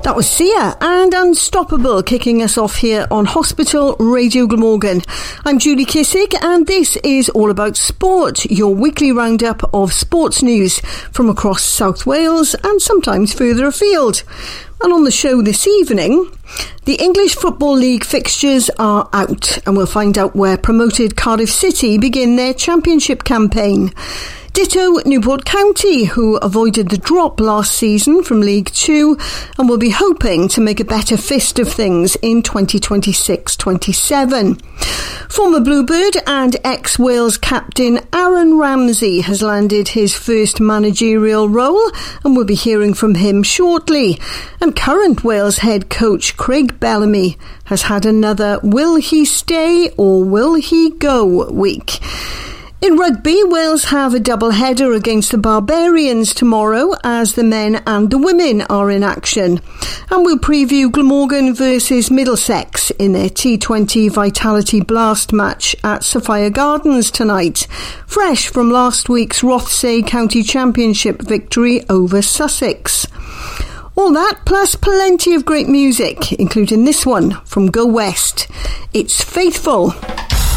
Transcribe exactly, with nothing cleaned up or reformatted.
That was Sia and Unstoppable kicking us off here on Hospital Radio Glamorgan. I'm Julie Kissick and this is All About Sport, your weekly roundup of sports news from across South Wales and sometimes further afield. And on the show this evening, the English Football League fixtures are out and we'll find out where promoted Cardiff City begin their championship campaign. Ditto Newport County, who avoided the drop last season from League Two and will be hoping to make a better fist of things in twenty twenty-six twenty-seven. Former Bluebird and ex-Wales captain Aaron Ramsey has landed his first managerial role and we'll be hearing from him shortly. And current Wales head coach Craig Bellamy has had another will he stay or will he go week. In rugby, Wales have a double-header against the Barbarians tomorrow as the men and the women are in action. And we'll preview Glamorgan versus Middlesex in their T twenty Vitality Blast match at Sophia Gardens tonight, fresh from last week's Rothesay County Championship victory over Sussex. All that plus plenty of great music, including this one from Go West. It's Faithful.